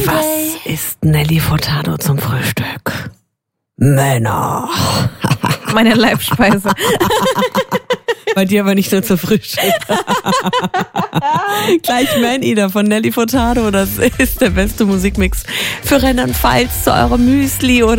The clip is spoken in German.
Was ist Nelly Furtado zum Frühstück? Männer. Meine Leibspeise. Bei dir aber nicht nur zu Frühstück. Gleich Man-Eater von Nelly Furtado. Das ist der beste Musikmix für Rheinland-Pfalz zu eurem Müsli oder